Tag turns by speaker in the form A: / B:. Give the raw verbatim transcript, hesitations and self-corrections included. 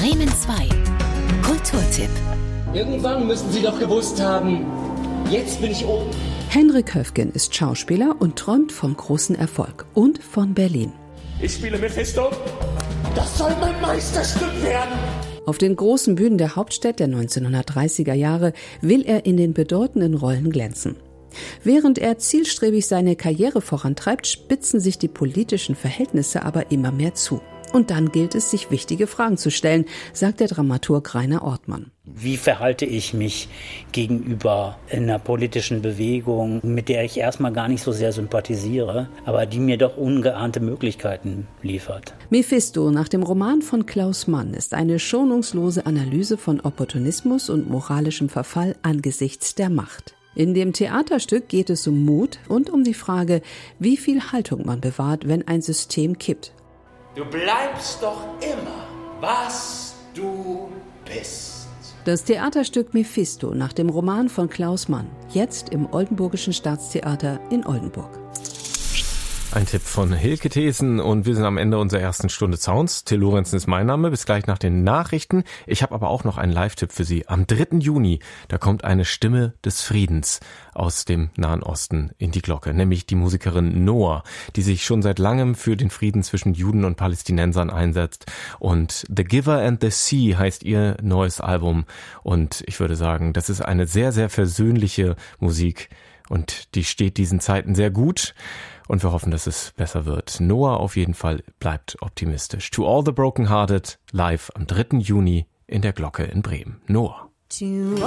A: Bremen zwei. Kulturtipp.
B: Irgendwann müssen Sie doch gewusst haben, jetzt bin ich oben.
C: Henrik Höfgen ist Schauspieler und träumt vom großen Erfolg und von Berlin.
D: Ich spiele Mephisto.
B: Das soll mein Meisterstück werden.
C: Auf den großen Bühnen der Hauptstadt der neunzehnhundertdreißiger Jahre will er in den bedeutenden Rollen glänzen. Während er zielstrebig seine Karriere vorantreibt, spitzen sich die politischen Verhältnisse aber immer mehr zu. Und dann gilt es, sich wichtige Fragen zu stellen, sagt der Dramaturg Rainer Ortmann.
E: Wie verhalte ich mich gegenüber einer politischen Bewegung, mit der ich erstmal gar nicht so sehr sympathisiere, aber die mir doch ungeahnte Möglichkeiten liefert?
C: Mephisto nach dem Roman von Klaus Mann ist eine schonungslose Analyse von Opportunismus und moralischem Verfall angesichts der Macht. In dem Theaterstück geht es um Mut und um die Frage, wie viel Haltung man bewahrt, wenn ein System kippt.
D: Du bleibst doch immer, was du bist.
C: Das Theaterstück Mephisto nach dem Roman von Klaus Mann, jetzt im Oldenburgischen Staatstheater in Oldenburg.
F: Ein Tipp von Hilke Thesen und wir sind am Ende unserer ersten Stunde Sounds. Till Lorenzen ist mein Name, bis gleich nach den Nachrichten. Ich habe aber auch noch einen Live-Tipp für Sie. Am dritten Juni, da kommt eine Stimme des Friedens aus dem Nahen Osten in die Glocke, nämlich die Musikerin Noah, die sich schon seit langem für den Frieden zwischen Juden und Palästinensern einsetzt. Und The Giver and the Sea heißt ihr neues Album und ich würde sagen, das ist eine sehr, sehr versöhnliche Musik und die steht diesen Zeiten sehr gut. Und wir hoffen, dass es besser wird. Noah auf jeden Fall bleibt optimistisch. To All the Brokenhearted, live am dritten Juni in der Glocke in Bremen. Noah.
G: To